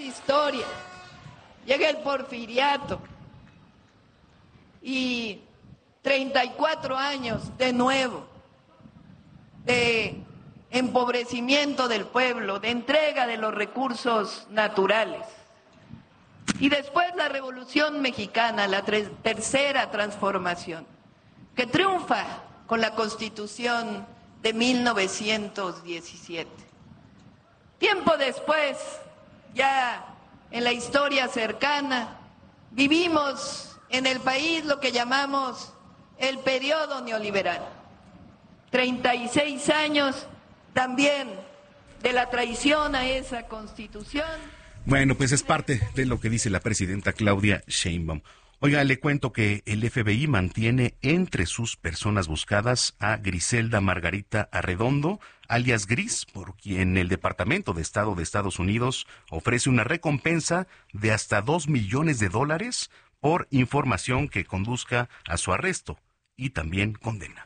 historia, llega el porfiriato y 34 años de nuevo de empobrecimiento del pueblo, de entrega de los recursos naturales. Y después la Revolución Mexicana, la tercera transformación, que triunfa con la Constitución de 1917. Tiempo después, ya en la historia cercana, vivimos en el país lo que llamamos el periodo neoliberal. 36 años también de la traición a esa Constitución. Bueno, pues es parte de lo que dice la presidenta Claudia Sheinbaum. Oiga, le cuento que el FBI mantiene entre sus personas buscadas a Griselda Margarita Arredondo, alias Gris, por quien el Departamento de Estado de Estados Unidos ofrece una recompensa de hasta $2 millones por información que conduzca a su arresto y también condena.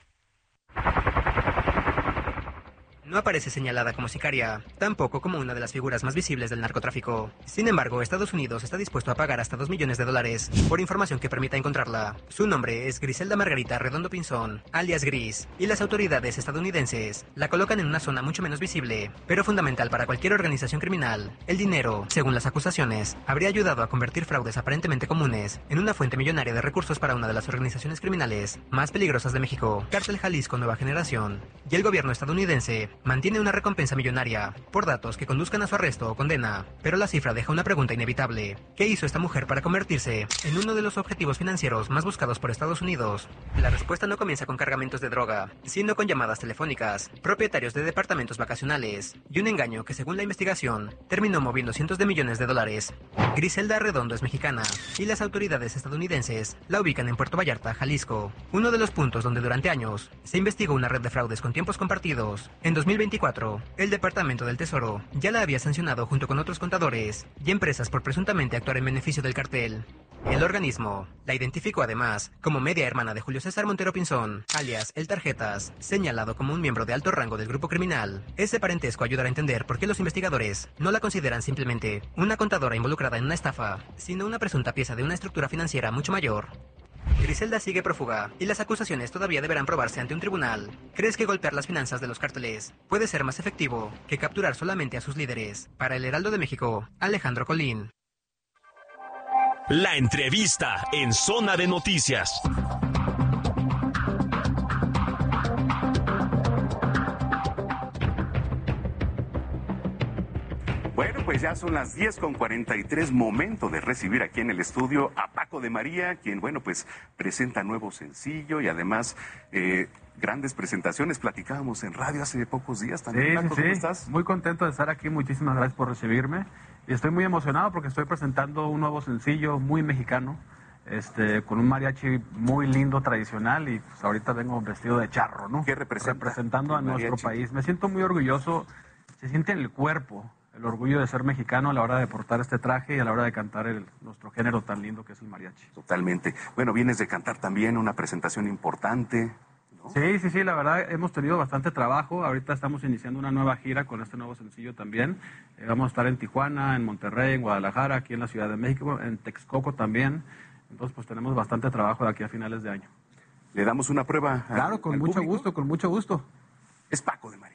No aparece señalada como sicaria, tampoco como una de las figuras más visibles del narcotráfico. Sin embargo, Estados Unidos está dispuesto a pagar hasta $2 millones por información que permita encontrarla. Su nombre es Griselda Margarita Arredondo Pinzón, alias Gris, y las autoridades estadounidenses la colocan en una zona mucho menos visible, pero fundamental para cualquier organización criminal. El dinero, según las acusaciones, habría ayudado a convertir fraudes aparentemente comunes en una fuente millonaria de recursos para una de las organizaciones criminales más peligrosas de México, Cártel Jalisco Nueva Generación, y el gobierno estadounidense mantiene una recompensa millonaria por datos que conduzcan a su arresto o condena. Pero la cifra deja una pregunta inevitable. ¿Qué hizo esta mujer para convertirse en uno de los objetivos financieros más buscados por Estados Unidos? La respuesta no comienza con cargamentos de droga, sino con llamadas telefónicas, propietarios de departamentos vacacionales y un engaño que, según la investigación, terminó moviendo cientos de millones de dólares. Griselda Arredondo es mexicana y las autoridades estadounidenses la ubican en Puerto Vallarta, Jalisco, uno de los puntos donde durante años se investigó una red de fraudes con tiempos compartidos. En 2024, el Departamento del Tesoro ya la había sancionado junto con otros contadores y empresas por presuntamente actuar en beneficio del cartel. El organismo la identificó además como media hermana de Julio César Montero Pinzón, alias El Tarjetas, señalado como un miembro de alto rango del grupo criminal. Ese parentesco ayudará a entender por qué los investigadores no la consideran simplemente una contadora involucrada en una estafa, sino una presunta pieza de una estructura financiera mucho mayor. Griselda sigue prófuga y las acusaciones todavía deberán probarse ante un tribunal. ¿Crees que golpear las finanzas de los cárteles puede ser más efectivo que capturar solamente a sus líderes? Para el Heraldo de México, Alejandro Colín. La entrevista en Zona de Noticias. Bueno, pues ya son las 10:43, momento de recibir aquí en el estudio a Paco de María, quien, bueno, pues presenta nuevo sencillo y además grandes presentaciones. Platicábamos en radio hace pocos días también. Paco, ¿cómo estás? Muy contento de estar aquí, muchísimas gracias por recibirme. Y estoy muy emocionado porque estoy presentando un nuevo sencillo muy mexicano, con un mariachi muy lindo, tradicional, y pues ahorita vengo vestido de charro, ¿no? ¿Qué representa? Representando a nuestro país. Me siento muy orgulloso, se siente en el cuerpo el orgullo de ser mexicano a la hora de portar este traje y a la hora de cantar nuestro género tan lindo que es el mariachi. Totalmente. Bueno, vienes de cantar también una presentación importante, ¿no? Sí, la verdad hemos tenido bastante trabajo. Ahorita estamos iniciando una nueva gira con este nuevo sencillo también. Vamos a estar en Tijuana, en Monterrey, en Guadalajara, aquí en la Ciudad de México, en Texcoco también. Entonces, pues tenemos bastante trabajo de aquí a finales de año. ¿Le damos una prueba? Claro, con mucho gusto, con mucho gusto. Es Paco de María.